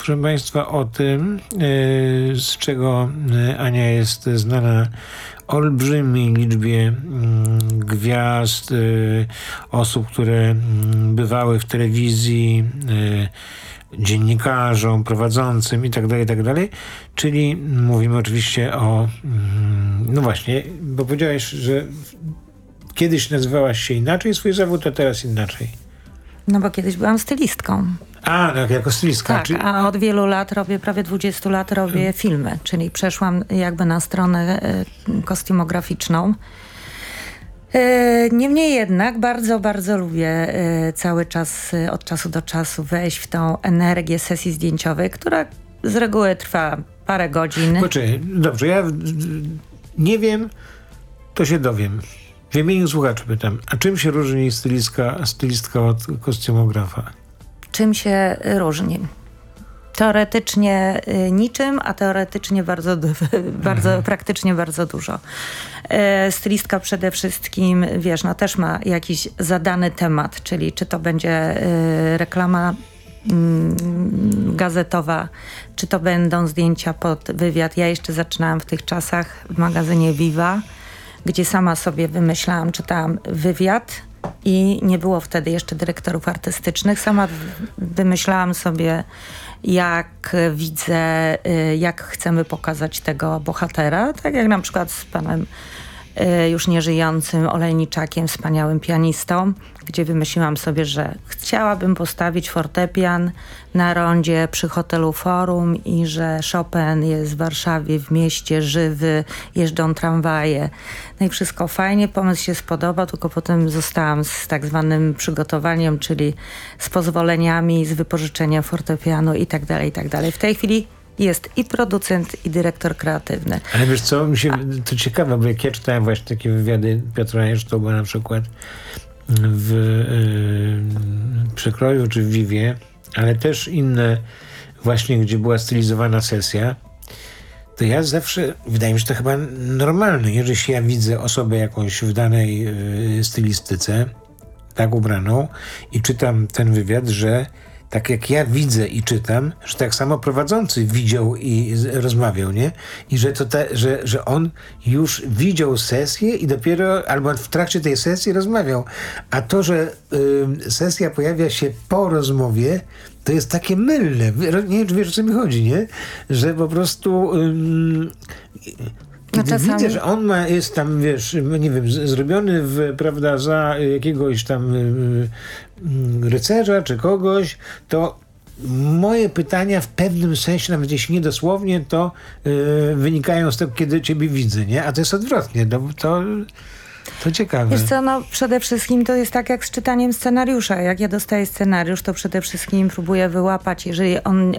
proszę Państwa, o tym, z czego Ania jest znana olbrzymiej liczbie gwiazd, osób, które bywały w telewizji, dziennikarzom, prowadzącym itd., czyli mówimy oczywiście o, no właśnie, bo powiedziałeś, że kiedyś nazywałaś się inaczej swój zawód, a teraz inaczej. No bo kiedyś byłam stylistką. A, no, jako stylistka. Tak, a od wielu lat robię, prawie 20 lat robię filmy, czyli przeszłam jakby na stronę kostiumograficzną. Niemniej jednak bardzo, bardzo lubię cały czas, od czasu do czasu wejść w tą energię sesji zdjęciowej, która z reguły trwa parę godzin. Poczekaj, dobrze, ja nie wiem, to się dowiem. W imieniu słuchaczy pytam, a czym się różni stylistka od kostiumografa? Czym się różni? Teoretycznie niczym, a teoretycznie bardzo praktycznie bardzo dużo. Stylistka przede wszystkim, wiesz, no też ma jakiś zadany temat, czyli czy to będzie reklama gazetowa, czy to będą zdjęcia pod wywiad. Ja jeszcze zaczynałam w tych czasach w magazynie Viva, gdzie sama sobie wymyślałam, czytałam wywiad i nie było wtedy jeszcze dyrektorów artystycznych. Sama wymyślałam sobie, jak widzę, jak chcemy pokazać tego bohatera. Tak jak na przykład z panem już nieżyjącym Olejniczakiem, wspaniałym pianistą, gdzie wymyśliłam sobie, że chciałabym postawić fortepian na rondzie przy hotelu Forum i że Chopin jest w Warszawie, w mieście, żywy, jeżdżą tramwaje. No i wszystko fajnie, pomysł się spodobał, tylko potem zostałam z tak zwanym przygotowaniem, czyli z pozwoleniami, z wypożyczeniem fortepianu i tak dalej, i tak dalej. W tej chwili jest i producent, i dyrektor kreatywny. Ale wiesz co, to ciekawe, bo jak ja czytałem właśnie takie wywiady Piotra Jaszczurka na przykład w Przekroju czy w Vivie, ale też inne właśnie, gdzie była stylizowana sesja, to ja zawsze, wydaje mi się to chyba normalne, jeżeli się ja widzę osobę jakąś w danej stylistyce, tak ubraną i czytam ten wywiad, że tak jak ja widzę i czytam, że tak samo prowadzący widział i rozmawiał, nie? I że że on już widział sesję i dopiero, albo w trakcie tej sesji rozmawiał. A to, że sesja pojawia się po rozmowie, to jest takie mylne. Nie wiem, czy wiesz, o co mi chodzi, nie? Że po prostu... Kiedy widzę, że on jest tam, wiesz, nie wiem, zrobiony prawda, za jakiegoś tam rycerza czy kogoś, to moje pytania w pewnym sensie, nawet jeśli nie dosłownie, to wynikają z tego, kiedy ciebie widzę, nie? A to jest odwrotnie. To ciekawe. Wiesz co, no przede wszystkim to jest tak jak z czytaniem scenariusza. Jak ja dostaję scenariusz, to przede wszystkim próbuję wyłapać, jeżeli on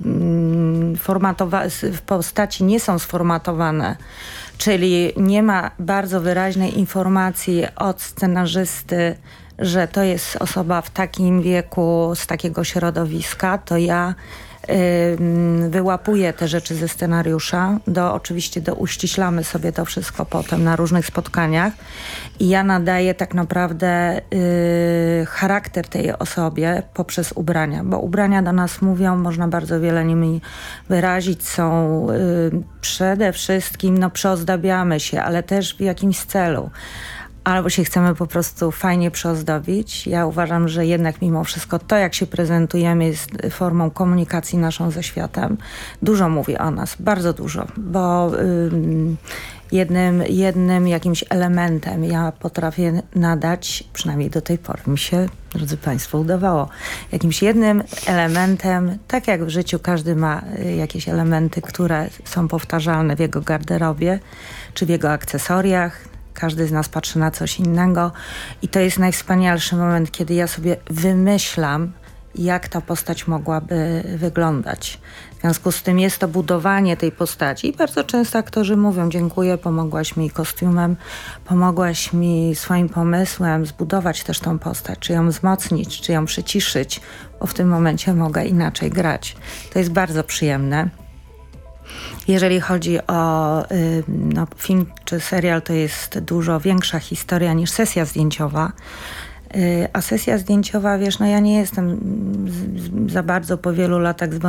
w postaci nie są sformatowane, czyli nie ma bardzo wyraźnej informacji od scenarzysty, że to jest osoba w takim wieku, z takiego środowiska, to ja wyłapuję te rzeczy ze scenariusza. Oczywiście uściślamy sobie to wszystko potem na różnych spotkaniach i ja nadaję tak naprawdę charakter tej osobie poprzez ubrania, bo ubrania do nas mówią, można bardzo wiele nimi wyrazić, są przede wszystkim, przyozdabiamy się, ale też w jakimś celu. Albo się chcemy po prostu fajnie przyozdobić. Ja uważam, że jednak mimo wszystko to, jak się prezentujemy, jest formą komunikacji naszą ze światem. Dużo mówi o nas, bardzo dużo, bo jednym jakimś elementem ja potrafię nadać, przynajmniej do tej pory mi się, drodzy Państwo, udawało, jakimś jednym elementem, tak jak w życiu każdy ma jakieś elementy, które są powtarzalne w jego garderobie, czy w jego akcesoriach. Każdy z nas patrzy na coś innego i to jest najwspanialszy moment, kiedy ja sobie wymyślam, jak ta postać mogłaby wyglądać. W związku z tym jest to budowanie tej postaci i bardzo często aktorzy mówią: dziękuję, pomogłaś mi kostiumem, pomogłaś mi swoim pomysłem zbudować też tą postać, czy ją wzmocnić, czy ją przyciszyć, bo w tym momencie mogę inaczej grać. To jest bardzo przyjemne. Jeżeli chodzi o film czy serial, to jest dużo większa historia niż sesja zdjęciowa. A sesja zdjęciowa, wiesz, ja nie jestem za bardzo po wielu latach